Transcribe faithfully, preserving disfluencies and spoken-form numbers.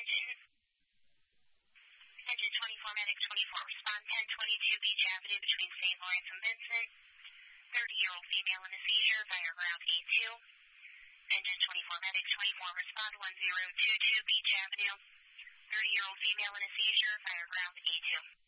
Engine. Engine twenty-four, medic twenty-four, respond ten twenty-two Beach Avenue between Saint Lawrence and Vincent. thirty-year-old female in a seizure via ground A two. Engine twenty-four, medic twenty-four, respond one zero two two Beach Avenue. thirty-year-old female in a seizure via ground A two.